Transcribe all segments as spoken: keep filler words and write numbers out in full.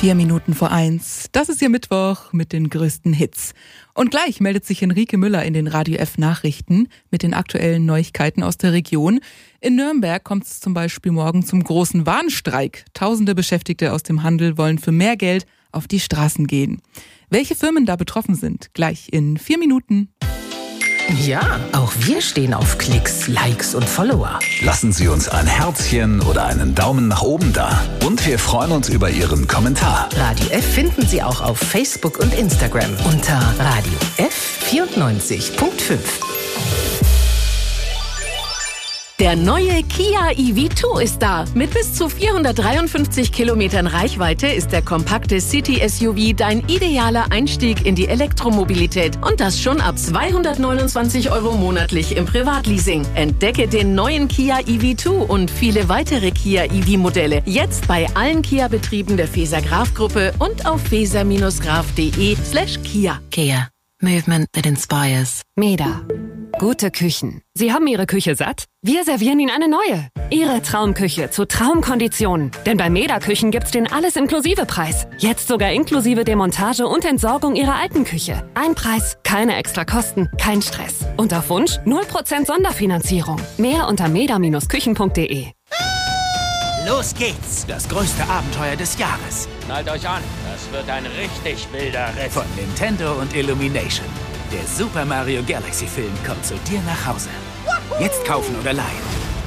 Vier Minuten vor eins. Das ist Ihr Mittwoch mit den größten Hits. Und gleich meldet sich Henrike Müller in den Radio F Nachrichten mit den aktuellen Neuigkeiten aus der Region. In Nürnberg kommt es zum Beispiel morgen zum großen Warnstreik. Tausende Beschäftigte aus dem Handel wollen für mehr Geld auf die Straßen gehen. Welche Firmen da betroffen sind, gleich in vier Minuten. Ja, auch wir stehen auf Klicks, Likes und Follower. Lassen Sie uns ein Herzchen oder einen Daumen nach oben da. Und wir freuen uns über Ihren Kommentar. Radio F finden Sie auch auf Facebook und Instagram unter Radio F vierundneunzig Komma fünf. Der neue Kia E V zwei ist da. Mit bis zu vierhundertdreiundfünfzig Kilometern Reichweite ist der kompakte City-S U V dein idealer Einstieg in die Elektromobilität. Und das schon ab zweihundertneunundzwanzig Euro monatlich im Privatleasing. Entdecke den neuen Kia E V zwei und viele weitere Kia E V-Modelle jetzt bei allen Kia-Betrieben der Feser-Graf-Gruppe und auf feser-graf.de slash Kia. Kia. Movement that inspires. Meda. Gute Küchen. Sie haben Ihre Küche satt? Wir servieren Ihnen eine neue. Ihre Traumküche zu Traumkonditionen. Denn bei Meda Küchen gibt's den Alles-Inklusive-Preis. Jetzt sogar inklusive Demontage und Entsorgung Ihrer alten Küche. Ein Preis, keine extra Kosten, kein Stress. Und auf Wunsch null Prozent Sonderfinanzierung. Mehr unter meda Küchen punkt de. Los geht's! Das größte Abenteuer des Jahres. Schnallt euch an, das wird ein richtig wilder Ritt. Von Nintendo und Illumination. Der Super Mario Galaxy Film kommt zu dir nach Hause. Jetzt kaufen oder leihen.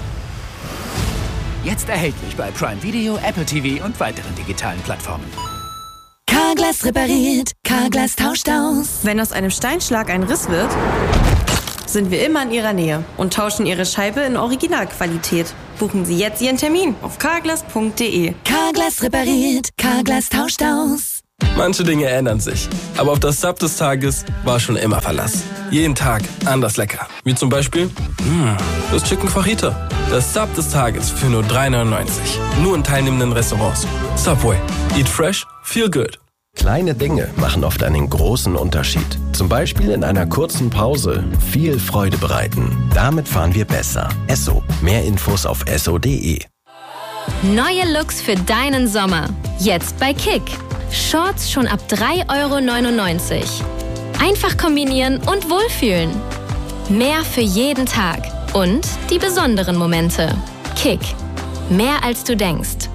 Jetzt erhältlich bei Prime Video, Apple T V und weiteren digitalen Plattformen. Carglass repariert, Carglass tauscht aus. Wenn aus einem Steinschlag ein Riss wird, sind wir immer in Ihrer Nähe und tauschen Ihre Scheibe in Originalqualität. Buchen Sie jetzt Ihren Termin auf carglass punkt de. Carglass repariert, Carglass tauscht aus. Manche Dinge ändern sich, aber auf das Sub des Tages war schon immer Verlass. Jeden Tag anders lecker. Wie zum Beispiel mh, das Chicken Fajita. Das Sub des Tages für nur drei neunundneunzig. Nur in teilnehmenden Restaurants. Subway. Eat fresh, feel good. Kleine Dinge machen oft einen großen Unterschied. Zum Beispiel in einer kurzen Pause viel Freude bereiten. Damit fahren wir besser. Esso. Mehr Infos auf esso punkt de. Neue Looks für deinen Sommer. Jetzt bei Kick. Shorts schon ab drei Euro neunundneunzig. Einfach kombinieren und wohlfühlen. Mehr für jeden Tag. Und die besonderen Momente. Kick. Mehr als du denkst.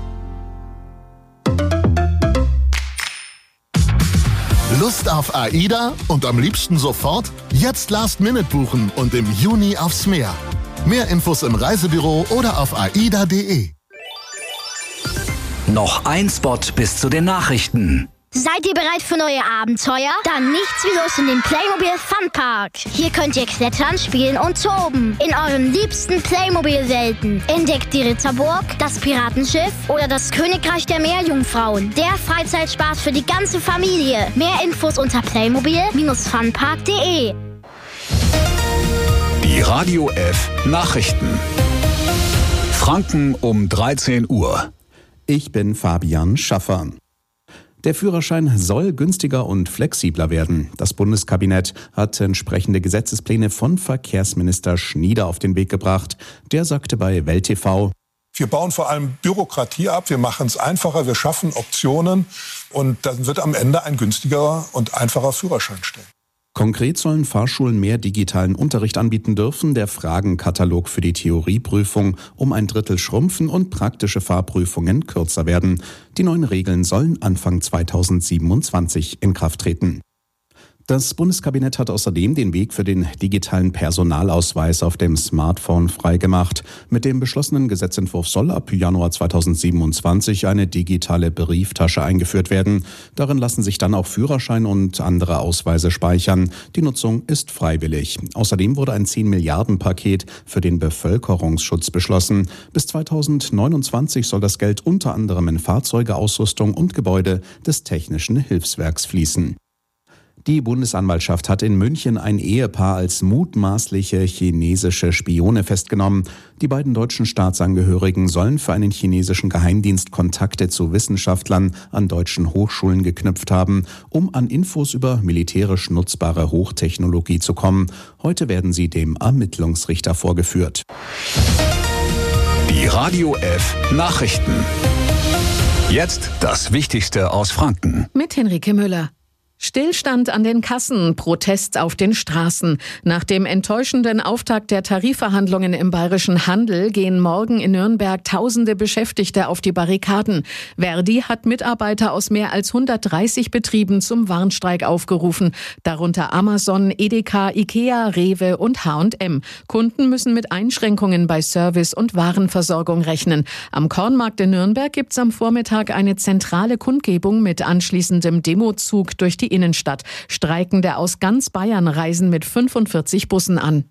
Lust auf AIDA und am liebsten sofort? Jetzt Last Minute buchen und im Juni aufs Meer. Mehr Infos im Reisebüro oder auf aida punkt de. Noch ein Spot bis zu den Nachrichten. Seid ihr bereit für neue Abenteuer? Dann nichts wie los in den Playmobil Funpark. Hier könnt ihr klettern, spielen und toben. In euren liebsten Playmobil-Welten. Entdeckt die Ritterburg, das Piratenschiff oder das Königreich der Meerjungfrauen. Der Freizeitspaß für die ganze Familie. Mehr Infos unter playmobil funpark punkt de. Die Radio F Nachrichten. Franken um dreizehn Uhr. Ich bin Fabian Schaffer. Der Führerschein soll günstiger und flexibler werden. Das Bundeskabinett hat entsprechende Gesetzespläne von Verkehrsminister Schnieder auf den Weg gebracht. Der sagte bei Welt T V: Wir bauen vor allem Bürokratie ab, wir machen es einfacher, wir schaffen Optionen und dann wird am Ende ein günstigerer und einfacher Führerschein stehen. Konkret sollen Fahrschulen mehr digitalen Unterricht anbieten dürfen, der Fragenkatalog für die Theorieprüfung um ein Drittel schrumpfen und praktische Fahrprüfungen kürzer werden. Die neuen Regeln sollen Anfang zweitausendsiebenundzwanzig in Kraft treten. Das Bundeskabinett hat außerdem den Weg für den digitalen Personalausweis auf dem Smartphone freigemacht. Mit dem beschlossenen Gesetzentwurf soll ab Januar zweitausendsiebenundzwanzig eine digitale Brieftasche eingeführt werden. Darin lassen sich dann auch Führerschein und andere Ausweise speichern. Die Nutzung ist freiwillig. Außerdem wurde ein zehn Milliarden Paket für den Bevölkerungsschutz beschlossen. Bis zweitausendneunundzwanzig soll das Geld unter anderem in Fahrzeuge, Ausrüstung und Gebäude des Technischen Hilfswerks fließen. Die Bundesanwaltschaft hat in München ein Ehepaar als mutmaßliche chinesische Spione festgenommen. Die beiden deutschen Staatsangehörigen sollen für einen chinesischen Geheimdienst Kontakte zu Wissenschaftlern an deutschen Hochschulen geknüpft haben, um an Infos über militärisch nutzbare Hochtechnologie zu kommen. Heute werden sie dem Ermittlungsrichter vorgeführt. Die Radio F Nachrichten. Jetzt das Wichtigste aus Franken. Mit Henrike Müller. Stillstand an den Kassen, Protest auf den Straßen. Nach dem enttäuschenden Auftakt der Tarifverhandlungen im bayerischen Handel gehen morgen in Nürnberg tausende Beschäftigte auf die Barrikaden. Verdi hat Mitarbeiter aus mehr als hundertdreißig Betrieben zum Warnstreik aufgerufen, darunter Amazon, Edeka, Ikea, Rewe und H und M. Kunden müssen mit Einschränkungen bei Service und Warenversorgung rechnen. Am Kornmarkt in Nürnberg gibt's am Vormittag eine zentrale Kundgebung mit anschließendem Demozug durch die Innenstadt. Streikende aus ganz Bayern reisen mit fünfundvierzig Bussen an.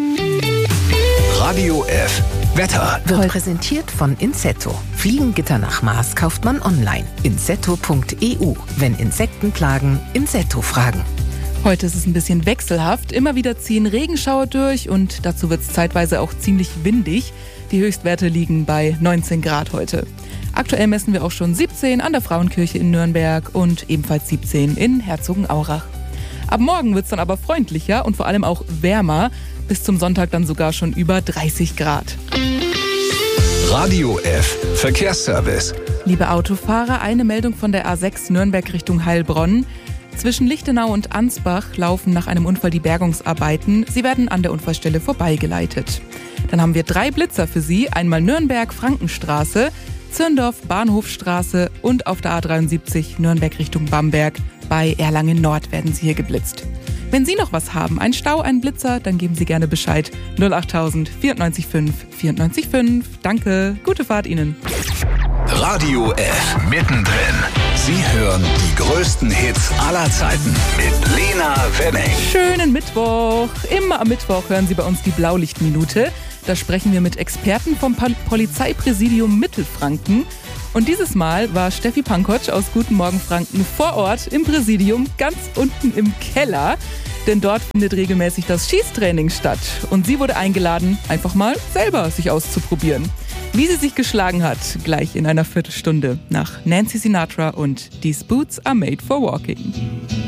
Radio F Wetter wird präsentiert von Insetto. Fliegengitter nach Maß kauft man online. insetto punkt e u. Wenn Insekten plagen, Insetto fragen. Heute ist es ein bisschen wechselhaft. Immer wieder ziehen Regenschauer durch und dazu wird es zeitweise auch ziemlich windig. Die Höchstwerte liegen bei neunzehn Grad heute. Aktuell messen wir auch schon siebzehn an der Frauenkirche in Nürnberg und ebenfalls siebzehn in Herzogenaurach. Ab morgen wird es dann aber freundlicher und vor allem auch wärmer. Bis zum Sonntag dann sogar schon über dreißig Grad. Radio F Verkehrsservice. Liebe Autofahrer, eine Meldung von der A sechs Nürnberg Richtung Heilbronn. Zwischen Lichtenau und Ansbach laufen nach einem Unfall die Bergungsarbeiten. Sie werden an der Unfallstelle vorbeigeleitet. Dann haben wir drei Blitzer für Sie. Einmal Nürnberg, Frankenstraße, Zirndorf, Bahnhofstraße und auf der A dreiundsiebzig Nürnberg Richtung Bamberg. Bei Erlangen Nord werden Sie hier geblitzt. Wenn Sie noch was haben, ein Stau, ein Blitzer, dann geben Sie gerne Bescheid. null achttausend vierundneunzig fünf vierundneunzig fünf. Danke, gute Fahrt Ihnen. Radio F mittendrin. Sie hören die größten Hits aller Zeiten mit Lena Wenning. Schönen Mittwoch. Immer am Mittwoch hören Sie bei uns die Blaulichtminute. Da sprechen wir mit Experten vom Polizeipräsidium Mittelfranken. Und dieses Mal war Steffi Pankotsch aus Guten Morgen Franken vor Ort im Präsidium, ganz unten im Keller. Denn dort findet regelmäßig das Schießtraining statt. Und sie wurde eingeladen, einfach mal selber sich auszuprobieren. Wie sie sich geschlagen hat, gleich in einer Viertelstunde nach Nancy Sinatra und These Boots are made for walking.